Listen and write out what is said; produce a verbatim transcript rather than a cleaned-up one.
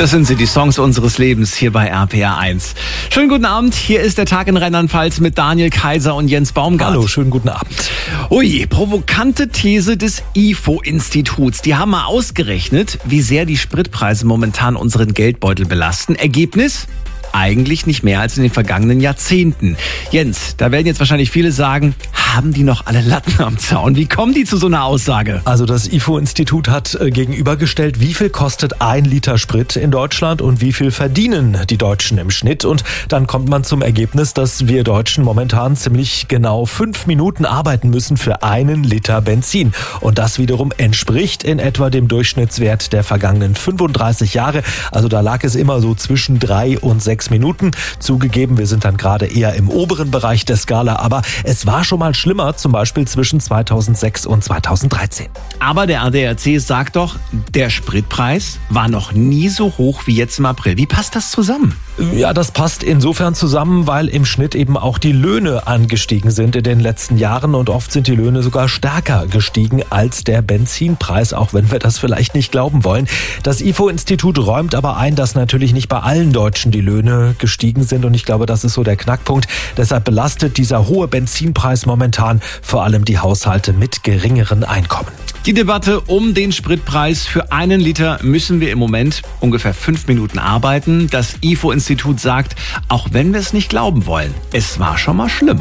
Das sind sie, die Songs unseres Lebens hier bei R P R eins. Schönen guten Abend, hier ist der Tag in Rheinland-Pfalz mit Daniel Kaiser und Jens Baumgart. Hallo, schönen guten Abend. Ui, provokante These des I F O-Instituts. Die haben mal ausgerechnet, wie sehr die Spritpreise momentan unseren Geldbeutel belasten. Ergebnis? Eigentlich nicht mehr als in den vergangenen Jahrzehnten. Jens, da werden jetzt wahrscheinlich viele sagen, haben die noch alle Latten am Zaun? Wie kommen die zu so einer Aussage? Also das I F O-Institut hat äh, gegenübergestellt, wie viel kostet ein Liter Sprit in Deutschland und wie viel verdienen die Deutschen im Schnitt. Und dann kommt man zum Ergebnis, dass wir Deutschen momentan ziemlich genau fünf Minuten arbeiten müssen für einen Liter Benzin. Und das wiederum entspricht in etwa dem Durchschnittswert der vergangenen fünfunddreißig Jahre. Also da lag es immer so zwischen drei und sechs Minuten. Zugegeben, wir sind dann gerade eher im oberen Bereich der Skala, aber es war schon mal schlimmer, zum Beispiel zwischen zweitausendsechs und zweitausenddreizehn. Aber der A D A C sagt doch, der Spritpreis war noch nie so hoch wie jetzt im April. Wie passt das zusammen? Ja, das passt insofern zusammen, weil im Schnitt eben auch die Löhne angestiegen sind in den letzten Jahren und oft sind die Löhne sogar stärker gestiegen als der Benzinpreis, auch wenn wir das vielleicht nicht glauben wollen. Das I F O-Institut räumt aber ein, dass natürlich nicht bei allen Deutschen die Löhne gestiegen sind und ich glaube, das ist so der Knackpunkt. Deshalb belastet dieser hohe Benzinpreis momentan vor allem die Haushalte mit geringeren Einkommen. Die Debatte um den Spritpreis für einen Liter müssen wir im Moment ungefähr fünf Minuten arbeiten. Das I F O-Institut sagt, auch wenn wir es nicht glauben wollen, es war schon mal schlimmer.